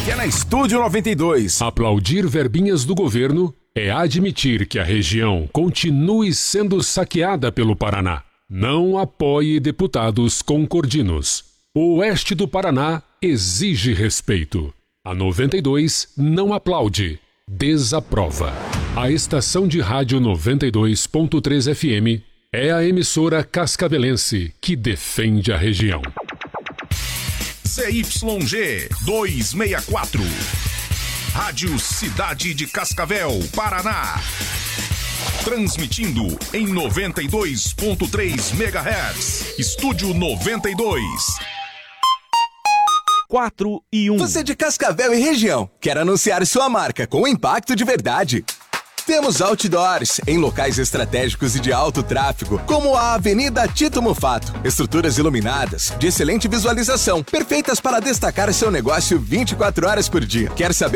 que é na Estúdio 92. Aplaudir verbinhas do governo é admitir que a região continue sendo saqueada pelo Paraná. Não apoie deputados concordinos. O oeste do Paraná exige respeito. A 92 não aplaude, desaprova. A estação de rádio 92.3 FM é a emissora cascavelense que defende a região. ZYG 264. Rádio Cidade de Cascavel, Paraná. Transmitindo em 92.3 MHz. Estúdio 92. 4 e 1. Você de Cascavel e região quer anunciar sua marca com impacto de verdade? Temos outdoors em locais estratégicos e de alto tráfego, como a Avenida Tito Mufato. Estruturas iluminadas, de excelente visualização, perfeitas para destacar seu negócio 24 horas por dia. Quer saber